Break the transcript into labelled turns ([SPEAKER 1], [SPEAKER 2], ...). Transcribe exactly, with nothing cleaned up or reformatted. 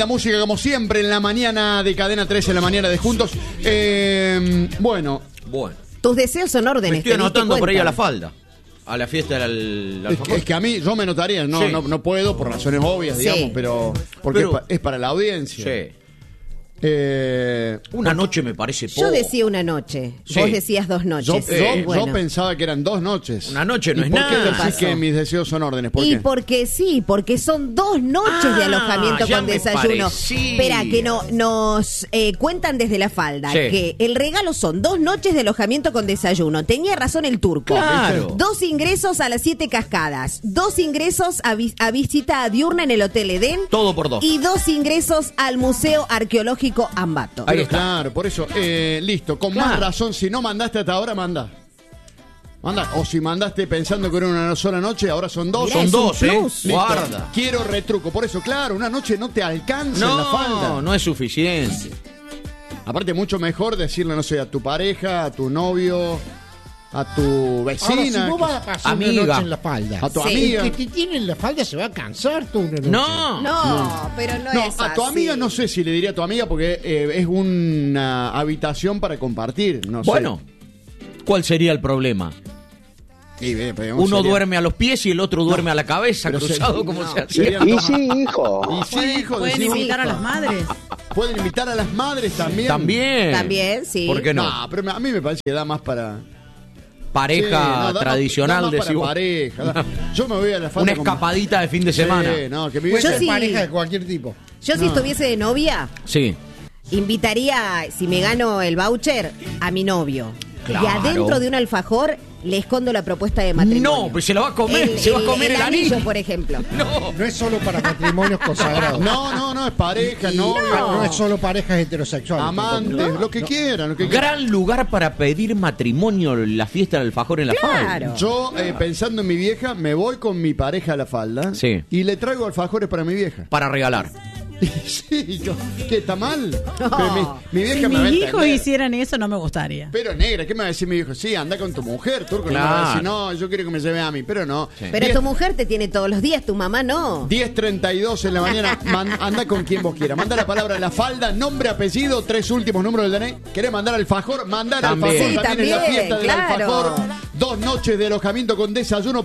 [SPEAKER 1] La música como siempre en la mañana de Cadena tres, en la mañana de Juntos. Eh, bueno.
[SPEAKER 2] Bueno.
[SPEAKER 3] Tus deseos son
[SPEAKER 2] Me
[SPEAKER 3] órdenes.
[SPEAKER 2] estoy anotando por ahí a la falda. A la fiesta del
[SPEAKER 1] Es que, es que a mí, yo me notaría, no,
[SPEAKER 2] Sí.
[SPEAKER 1] no, no puedo por razones obvias,
[SPEAKER 3] Sí.
[SPEAKER 1] digamos, pero porque
[SPEAKER 2] Pero-
[SPEAKER 1] es, pa- es para la audiencia.
[SPEAKER 2] Sí.
[SPEAKER 1] Eh,
[SPEAKER 2] Una noche me parece poco.
[SPEAKER 3] Yo decía una noche.
[SPEAKER 2] Sí.
[SPEAKER 3] Vos decías dos
[SPEAKER 1] yo,
[SPEAKER 3] noches.
[SPEAKER 1] yo-
[SPEAKER 2] Eh,
[SPEAKER 1] yo
[SPEAKER 3] Bueno.
[SPEAKER 1] pensaba que eran dos noches.
[SPEAKER 2] Una noche no
[SPEAKER 1] ¿Y
[SPEAKER 2] es
[SPEAKER 1] por
[SPEAKER 2] nada.
[SPEAKER 1] qué
[SPEAKER 3] ¿Qué
[SPEAKER 1] decís
[SPEAKER 3] pasó?
[SPEAKER 1] que mis deseos son órdenes? ¿Por
[SPEAKER 3] Y
[SPEAKER 1] qué?
[SPEAKER 3] porque sí, porque son dos noches
[SPEAKER 2] Ah,
[SPEAKER 3] de alojamiento
[SPEAKER 2] ya
[SPEAKER 3] con
[SPEAKER 2] me
[SPEAKER 3] desayuno.
[SPEAKER 2] parecía.
[SPEAKER 3] Espera, que no, nos eh, cuentan desde la falda
[SPEAKER 2] Sí.
[SPEAKER 3] que el regalo son dos noches de alojamiento con desayuno. Tenía razón el turco.
[SPEAKER 2] Claro.
[SPEAKER 3] Dos ingresos a las Siete Cascadas. Dos ingresos a, vi- a visita diurna en el Hotel Edén.
[SPEAKER 2] Todo por dos.
[SPEAKER 3] Y dos ingresos al Museo Arqueológico Ambato.
[SPEAKER 2] Ahí
[SPEAKER 1] Pero
[SPEAKER 2] está.
[SPEAKER 1] claro, por eso, eh, listo, con
[SPEAKER 2] Claro.
[SPEAKER 1] más razón, si no mandaste hasta ahora, manda. Manda. O si mandaste pensando que era una sola noche, ahora son dos.
[SPEAKER 3] Mirá,
[SPEAKER 2] Son
[SPEAKER 3] es un
[SPEAKER 2] dos, ¿eh?
[SPEAKER 3] plus.
[SPEAKER 1] Listo.
[SPEAKER 2] Guarda.
[SPEAKER 1] Quiero retruco. Por eso, claro, una noche no te alcanza en la falda.
[SPEAKER 2] No, no es suficiente.
[SPEAKER 1] Aparte, mucho mejor decirle, no sé, a tu pareja, a tu novio, a tu
[SPEAKER 4] Ahora, si
[SPEAKER 1] vecina,
[SPEAKER 4] vos
[SPEAKER 1] que-
[SPEAKER 4] vas a pasar
[SPEAKER 2] Amiga.
[SPEAKER 4] una noche en la falda,
[SPEAKER 1] a tu
[SPEAKER 3] Sí.
[SPEAKER 1] amiga.
[SPEAKER 4] el que te tiene en la falda se va a cansar tú una noche.
[SPEAKER 2] No.
[SPEAKER 3] No, pero no,
[SPEAKER 1] No,
[SPEAKER 3] es
[SPEAKER 1] a tu
[SPEAKER 3] así.
[SPEAKER 1] amiga no sé si le diría a tu amiga porque eh, es una habitación para compartir. No sé.
[SPEAKER 2] Bueno, ¿cuál sería el problema?
[SPEAKER 1] Y, eh, pero
[SPEAKER 2] Uno
[SPEAKER 1] sería-
[SPEAKER 2] duerme a los pies y el otro duerme a la cabeza,
[SPEAKER 1] pero
[SPEAKER 2] cruzado
[SPEAKER 1] sería-
[SPEAKER 2] como
[SPEAKER 1] no,
[SPEAKER 2] se hace.
[SPEAKER 1] sería-
[SPEAKER 5] Y sí, hijo.
[SPEAKER 1] Y sí,
[SPEAKER 6] Pueden,
[SPEAKER 1] hijo,
[SPEAKER 6] pueden
[SPEAKER 1] decís,
[SPEAKER 6] invitar a
[SPEAKER 1] ufa.
[SPEAKER 6] las madres.
[SPEAKER 1] Pueden invitar a las madres también.
[SPEAKER 2] También.
[SPEAKER 3] También, sí.
[SPEAKER 2] ¿Por qué no?
[SPEAKER 1] No, pero me- a mí me parece que da más para...
[SPEAKER 2] Pareja
[SPEAKER 1] Sí, no, da más-
[SPEAKER 2] tradicional,
[SPEAKER 1] da más para
[SPEAKER 2] decís vos.
[SPEAKER 1] pareja. da- Yo me voy a la falda
[SPEAKER 2] Una
[SPEAKER 1] con-
[SPEAKER 2] escapadita de fin de
[SPEAKER 1] Sí,
[SPEAKER 2] semana.
[SPEAKER 1] no, que mi
[SPEAKER 4] Puede
[SPEAKER 3] Yo
[SPEAKER 4] ser
[SPEAKER 3] sí.
[SPEAKER 4] pareja de cualquier tipo.
[SPEAKER 3] Yo si
[SPEAKER 1] No.
[SPEAKER 3] estuviese de novia,
[SPEAKER 2] Sí.
[SPEAKER 3] invitaría, si me gano el voucher, a mi novio.
[SPEAKER 2] Claro.
[SPEAKER 3] Y adentro de un alfajor le escondo la propuesta de matrimonio.
[SPEAKER 2] No, pues se la va a comer, se va a comer el anillo.
[SPEAKER 3] por ejemplo.
[SPEAKER 2] No.
[SPEAKER 4] No es solo para matrimonios consagrados.
[SPEAKER 1] No, no, no, es pareja,
[SPEAKER 4] Y
[SPEAKER 1] no,
[SPEAKER 4] no. no es solo parejas heterosexuales.
[SPEAKER 1] amantes,
[SPEAKER 4] No.
[SPEAKER 1] lo que quieran, lo que quieran.
[SPEAKER 2] Gran lugar para pedir matrimonio, la fiesta del alfajor en la falda.
[SPEAKER 3] Claro.
[SPEAKER 1] Yo, eh, pensando en mi vieja, me voy con mi pareja a la falda
[SPEAKER 2] Sí.
[SPEAKER 1] y le traigo alfajores para mi vieja.
[SPEAKER 2] Para regalar.
[SPEAKER 1] Sí, yo, ¿qué está mal? Pero mi, mi vieja
[SPEAKER 6] Si
[SPEAKER 1] me va a
[SPEAKER 6] mis hijos
[SPEAKER 1] entender.
[SPEAKER 6] hicieran eso, no me gustaría.
[SPEAKER 1] Pero negra, ¿qué me va a decir mi viejo? Sí, anda con tu mujer, turco. No me va
[SPEAKER 2] Claro.
[SPEAKER 1] a decir, no, yo quiero que me lleve a mí, pero no.
[SPEAKER 2] Sí.
[SPEAKER 3] Pero
[SPEAKER 1] Diez-
[SPEAKER 3] tu mujer te tiene todos los días, tu mamá no.
[SPEAKER 1] diez treinta y dos en la mañana, man- anda con quien vos quieras. Manda la palabra la falda, nombre, apellido, tres últimos números del D N I. ¿Querés mandar alfajor? Mandar
[SPEAKER 2] También.
[SPEAKER 1] alfajor
[SPEAKER 3] Sí,
[SPEAKER 1] también, en la
[SPEAKER 3] también,
[SPEAKER 1] fiesta del
[SPEAKER 3] claro.
[SPEAKER 1] alfajor. Dos noches de alojamiento con desayuno.